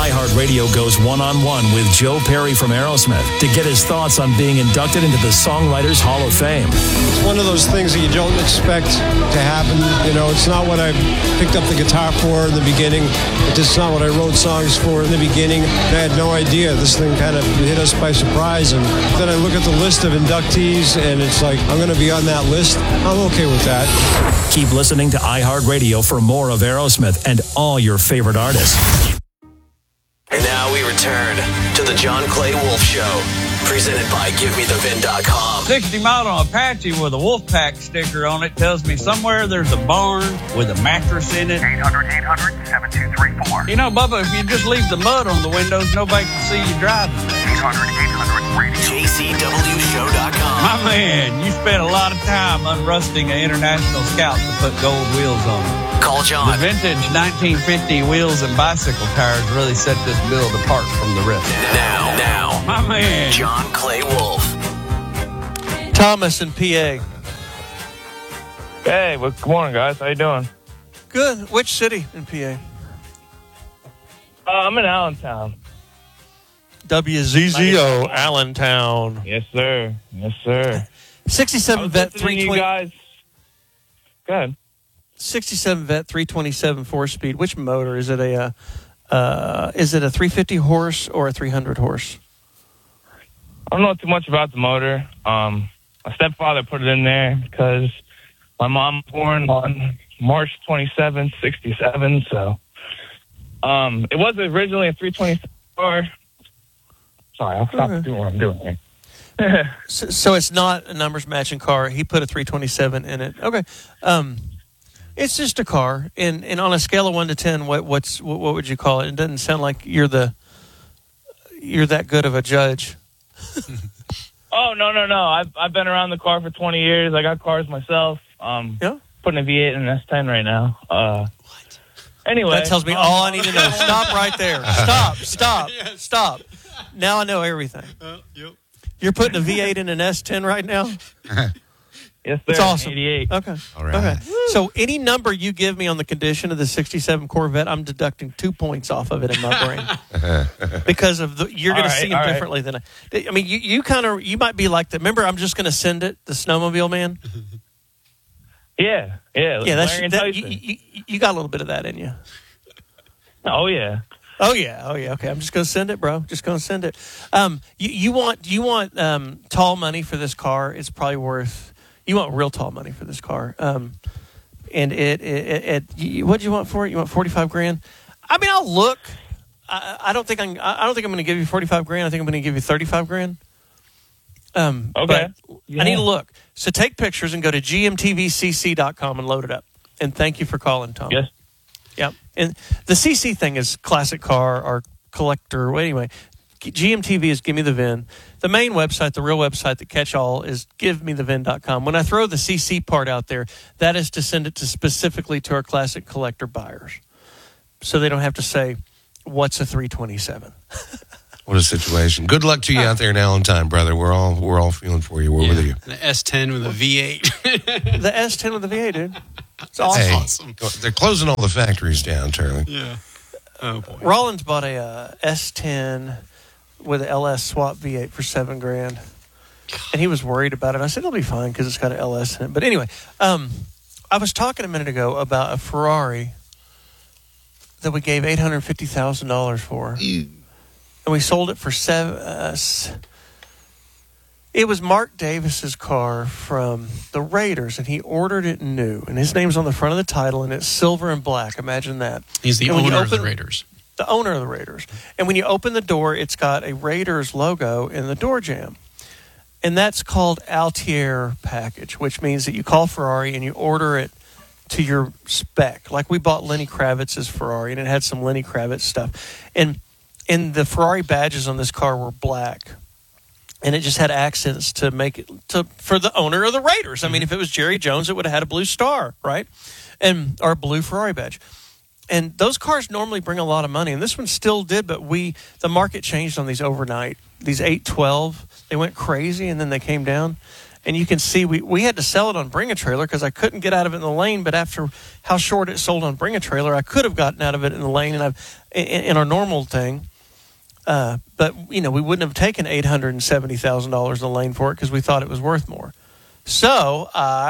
iHeartRadio goes one-on-one with Joe Perry from Aerosmith to get his thoughts on being inducted into the Songwriters Hall of Fame. It's one of those things that you don't expect to happen. You know, it's not what I picked up the guitar for in the beginning. It's not what I wrote songs for in the beginning. I had no idea. This thing kind of hit us by surprise. And then I look at the list of inductees, and it's like, I'm going to be on that list. I'm okay with that. Keep listening to iHeartRadio for more of Aerosmith and all your favorite artists. And now we return to the John Clay Wolf Show, presented by GiveMeTheVin.com. 60 mile on Apache with a Wolfpack sticker on it tells me somewhere there's a barn with a mattress in it. 800-800-7234. You know, Bubba, if you just leave the mud on the windows, nobody can see you driving. 800-800-radio. JCWShow.com. My man, you spent a lot of time unrusting an International Scout to put gold wheels on it. Call John. The vintage 1950 wheels and bicycle tires really set this build apart from the rest. Now, My man. John Clay Wolf. Thomas in PA. Hey, well, good morning, guys. How you doing? Good. Which city in PA? I'm in Allentown. WZZO, Allentown. Yes, sir. Yes, sir. 67 Vet You 320. guys. Go ahead. 67 Vet 327 4-speed. Which motor is it? A 350 horse or a 300 horse? I don't know too much about the motor. My stepfather put it in there because my mom was born on March 27th, 67. So, it was originally a 327 car. Sorry, I'll stop doing what I'm doing here. So it's not a numbers matching car. He put a 327 in it. Okay. It's just a car. And on a scale of 1 to 10, what would you call it? It doesn't sound like you're that good of a judge. Oh, no. I've been around the car for 20 years. I got cars myself. Yeah. Putting a V8 in an S10 right now. What? Anyway. That tells me all I need to know. Stop right there. Stop. Now I know everything. Yep. You're putting a V8 in an S10 right now? Yes, sir. It's awesome. 88. Okay. All right. Okay. So any number you give me on the condition of the 67 Corvette, I'm deducting 2 points off of it in my brain because of you're going to see them differently than I mean, you might be like the. Remember, I'm just going to send it. The snowmobile man. Yeah. That's you got a little bit of that in you. Oh yeah. Okay, I'm just going to send it, bro. Just going to send it. You want tall money for this car? It's probably worth. You want real tall money for this car. And what do you want for it? You want $45,000? I mean, I'll look. I don't think I'm going to give you $45,000. I think I'm going to give you $35,000. Okay. But yeah. I need to look. So take pictures and go to gmtvcc.com and load it up. And thank you for calling, Tom. Yes. Yep. And the CC thing is classic car or collector. Well, anyway, GMTV is Give Me the VIN. The main website, the real website, the catch-all is GiveMeTheVin.com. When I throw the CC part out there, that is to send it to specifically to our classic collector buyers. So they don't have to say, what's a 327? What a situation. Good luck to you out there in Allentown, brother. We're all feeling for you. We're with you. An S10 with a V8. The S10 with the V8, dude. It's awesome. Hey, awesome. They're closing all the factories down, Charlie. Yeah. Oh, boy. Rollins bought a S10 with an LS swap V8 for $7,000. And he was worried about it. I said, it'll be fine because it's got an LS in it. But anyway, I was talking a minute ago about a Ferrari that we gave $850,000 for. And we sold it for it was Mark Davis's car from the Raiders, and he ordered it new. And his name's on the front of the title, and it's silver and black. Imagine that. He's the owner of the Raiders. The owner of the Raiders. And when you open the door, it's got a Raiders logo in the door jamb. And that's called Altier package, which means that you call Ferrari and you order it to your spec. Like we bought Lenny Kravitz's Ferrari, and it had some Lenny Kravitz stuff. And the Ferrari badges on this car were black. And it just had accents to make it for the owner of the Raiders. I mean, if it was Jerry Jones, it would have had a blue star, right? Or a blue Ferrari badge. And those cars normally bring a lot of money. And this one still did, but the market changed on these overnight. These 812, they went crazy and then they came down. And you can see we had to sell it on Bring a Trailer because I couldn't get out of it in the lane. But after how short it sold on Bring a Trailer, I could have gotten out of it in the lane and in our normal thing. But, we wouldn't have taken $870,000 in the lane for it because we thought it was worth more. So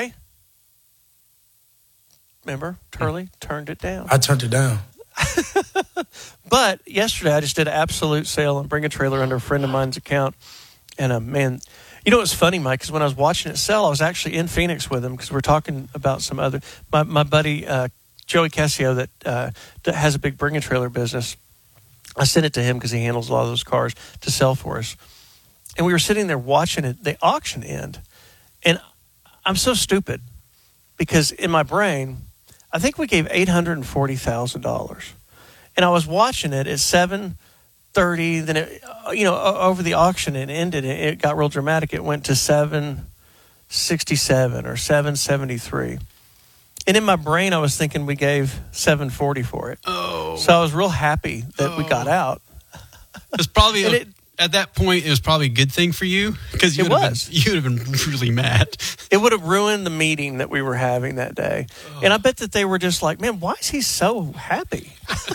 remember, Turley turned it down. I turned it down. But yesterday I just did an absolute sale on Bring a Trailer under a friend of mine's account. And, man, you know what's funny, Mike, is when I was watching it sell, I was actually in Phoenix with him because we're talking about some other – my buddy Joey Cassio that has a big Bring a Trailer business. I sent it to him because he handles a lot of those cars to sell for us. And we were sitting there watching it, the auction end. And I'm so stupid because in my brain, I think we gave $840,000. And I was watching it at 7:30. Then, over the auction, it ended. It got real dramatic. It went to 767 or 773. And in my brain, I was thinking we gave $740 for it. Oh. So I was real happy that we got out. It's probably at that point, it was probably a good thing for you because you would have been really mad. It would have ruined the meeting that we were having that day. Oh. And I bet that they were just like, man, why is he so happy?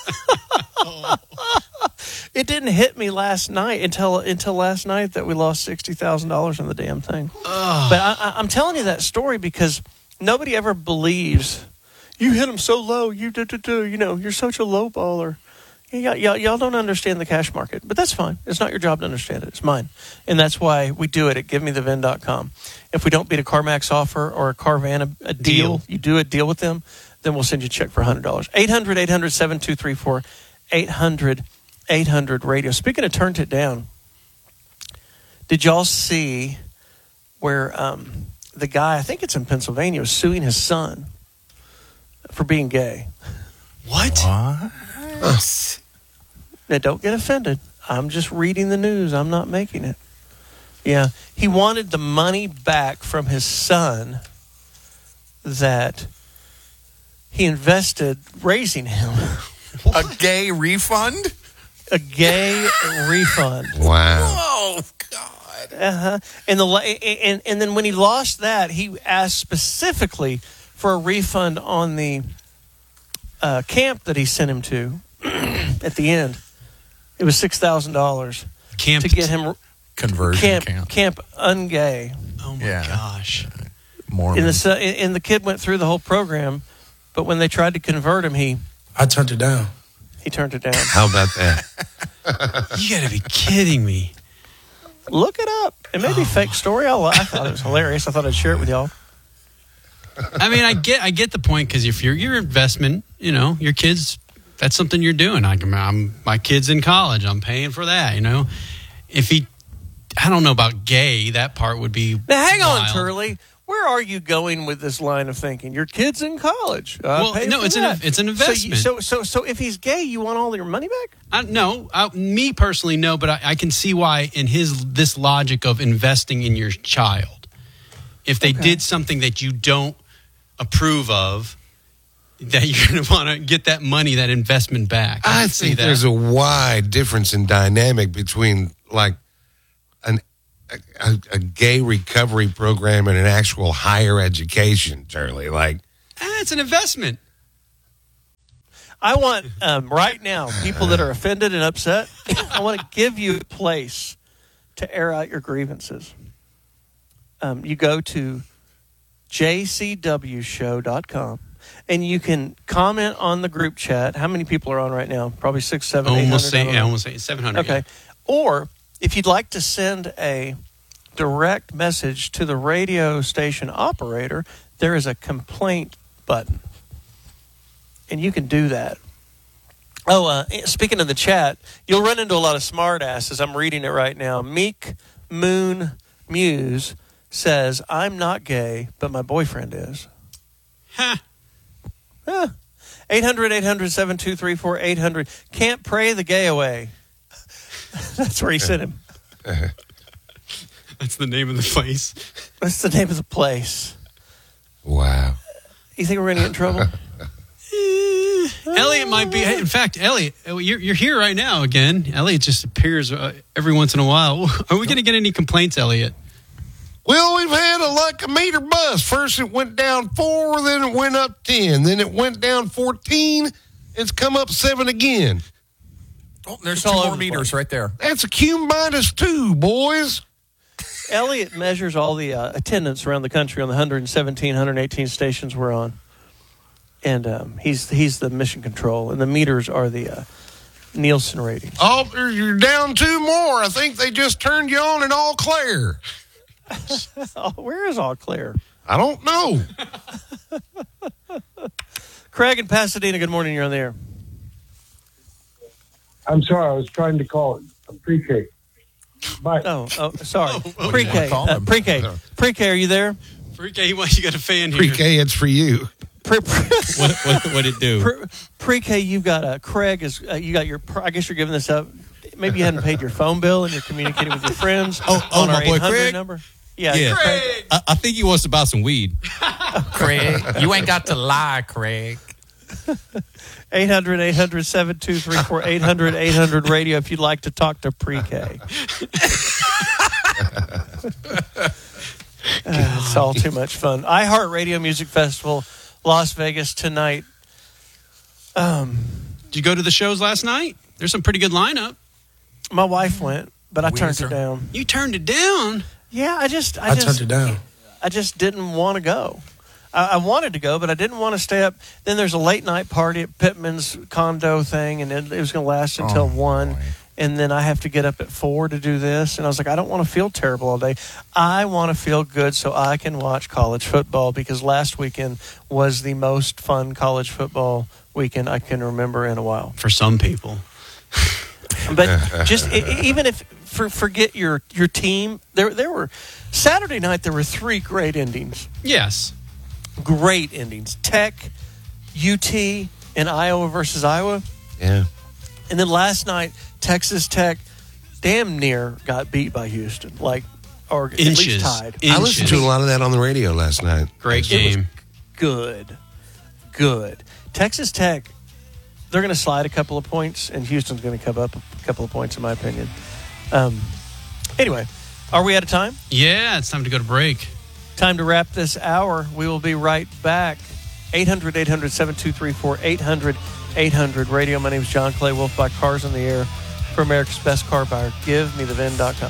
It didn't hit me last night until last night that we lost $60,000 on the damn thing. Oh. But I'm telling you that story because nobody ever believes you hit him so low. You're such a low baller. Y'all don't understand the cash market, but that's fine. It's not your job to understand it. It's mine. And that's why we do it at GiveMeTheVin.com. If we don't beat a CarMax offer or a Carvana a deal, you do a deal with them, then we'll send you a check for $100. 800-800-7234, 800-800-radio. Speaking of turned it down, did y'all see where the guy, I think it's in Pennsylvania, was suing his son for being gay? What? Now, don't get offended. I'm just reading the news. I'm not making it. Yeah. He wanted the money back from his son that he invested raising him. A gay refund? A gay refund. Wow. Oh, God. Uh-huh. And then when he lost that, he asked specifically for a refund on the camp that he sent him to. At the end, it was $6,000 to get him conversion camp ungay. Oh my gosh! Mormon. And the kid went through the whole program, but when they tried to convert him, I turned it down. He turned it down. How about that? You got to be kidding me! Look it up. It may be a fake story. I thought it was hilarious. I thought I'd share it with y'all. I mean, I get the point because if your investment, your kids. That's something you're doing. My kid's in college. I'm paying for that, If I don't know about gay, that part would be Now, hang wild. on, Turley. Where are you going with this line of thinking? Your kid's in college. It's an investment. So if he's gay, you want all your money back? Me personally, no, but I can see why in this logic of investing in your child. If they did something that you don't approve of, that you're going to want to get that money, that investment back. I think there's a wide difference in dynamic between like a gay recovery program and an actual higher education, Turley. Like, it's an investment. I want right now people that are offended and upset. I want to give you a place to air out your grievances. You go to jcwshow.com. And you can comment on the group chat. How many people are on right now? Probably 600, 700, almost 700. Okay. Yeah. Or if you'd like to send a direct message to the radio station operator, there is a complaint button. And you can do that. Oh, speaking of the chat, you'll run into a lot of smart asses. I'm reading it right now. Meek Moon Muse says, I'm not gay, but my boyfriend is. Huh. 800-800-7234, 800. Can't pray the gay away. That's where he sent him. That's the name of the place. That's the name of the place. Wow. You think we're going to get in trouble? Elliot might be. In fact, Elliot, you're here right now again. Elliot just appears every once in a while. Are we going to get any complaints, Elliot? Well, we've had a meter bust. First it went down 4, then it went up 10, then it went down 14. It's come up 7 again. Oh, there's 2 more meters right there. That's a Q-2, boys. Elliot measures all the attendance around the country on the 117, 118 stations we're on. And he's the mission control, and the meters are the Nielsen ratings. Oh, you're down 2 more. I think they just turned you on in Eau Claire. Oh, where is Eau Claire? I don't know. Craig in Pasadena, good morning. You're on the air. I'm sorry. I was trying to call it pre-K. Bye. Oh, sorry. Oh, Pre-K. Pre-K, are you there? Pre-K, you got a fan here. Pre-K, it's for you. What it do? Pre-K, you've got Craig is you got your. I guess you're giving this up. Maybe you hadn't paid your phone bill and you're communicating with your friends on our my boy 800 Craig? number. Yeah. Craig. I think he wants to buy some weed. Craig, you ain't got to lie, Craig. 800-800-7234, 800-800-radio if you'd like to talk to Pre-K. It's all too much fun. iHeartRadio Music Festival, Las Vegas tonight. Did you go to the shows last night? There's some pretty good lineup. My wife went, but I turned it down. You turned it down? Yeah, I turned it down. I just didn't want to go. I wanted to go, but I didn't want to stay up. Then there's a late night party at Pittman's condo thing, and it was going to last until 1. Boy. And then I have to get up at 4 to do this. And I was like, I don't want to feel terrible all day. I want to feel good so I can watch college football, because last weekend was the most fun college football weekend I can remember in a while. For some people. But just even if forget your team, there were Saturday night. There were 3 great endings. Yes, great endings. Tech, UT, and Iowa versus Iowa. Yeah. And then last night, Texas Tech damn near got beat by Houston, or at least tied. I listened to a lot of that on the radio last night. Great game. Good. Texas Tech, they're going to slide a couple of points, and Houston's going to come up a couple of points, in my opinion. Anyway, are we out of time? Yeah, it's time to go to break. Time to wrap this hour. We will be right back. 800-800-7234, 800-800-radio. My name is John Clay Wolf by Cars on the Air for America's Best Car Buyer. GiveMeTheVin.com.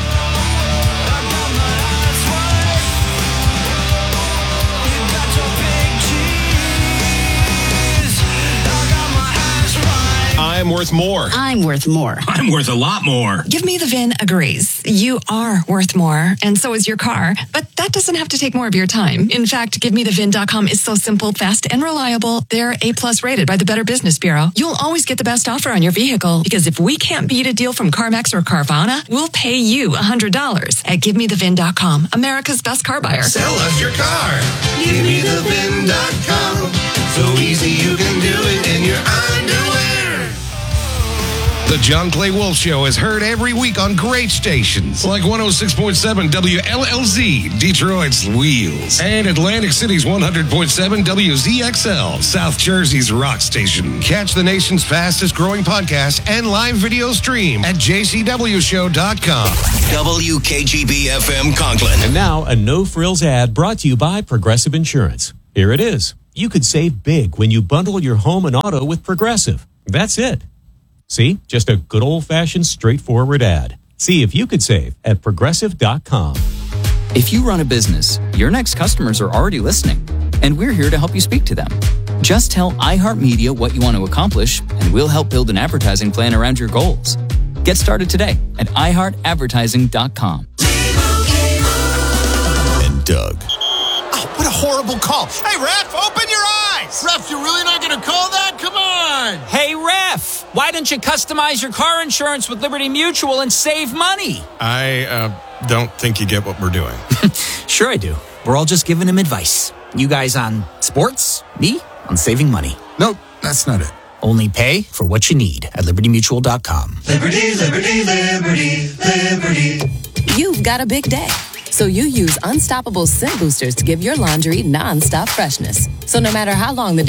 I'm worth more. I'm worth more. I'm worth a lot more. Give Me the VIN agrees. You are worth more, and so is your car. But that doesn't have to take more of your time. In fact, GiveMeTheVin.com is so simple, fast, and reliable. They're A+ rated by the Better Business Bureau. You'll always get the best offer on your vehicle, because if we can't beat a deal from CarMax or Carvana, we'll pay you $100 at GiveMeTheVin.com, America's Best Car Buyer. Sell us your car. GiveMeTheVin.com. So easy you can do it in your underwear. The John Clay Wolf Show is heard every week on great stations like 106.7 WLLZ, Detroit's Wheels, and Atlantic City's 100.7 WZXL, South Jersey's rock station. Catch the nation's fastest growing podcast and live video stream at jcwshow.com. WKGB-FM Conklin. And now, a no-frills ad brought to you by Progressive Insurance. Here it is. You could save big when you bundle your home and auto with Progressive. That's it. See, just a good old-fashioned, straightforward ad. See if you could save at Progressive.com. If you run a business, your next customers are already listening, and we're here to help you speak to them. Just tell iHeartMedia what you want to accomplish, and we'll help build an advertising plan around your goals. Get started today at iHeartAdvertising.com. And Doug. Oh, what a horrible call. Hey, Ref, open your eyes. Ref, you're really not going to call that? Come on. Hey, Ref, why don't you customize your car insurance with Liberty Mutual and save money? I don't think you get what we're doing. Sure I do. We're all just giving him advice. You guys on sports, me on saving money. Nope, that's not it. Only pay for what you need at LibertyMutual.com. Liberty, liberty, liberty, liberty. You've got a big day, so you use Unstoppable Scent Boosters to give your laundry non-stop freshness. So no matter how long the day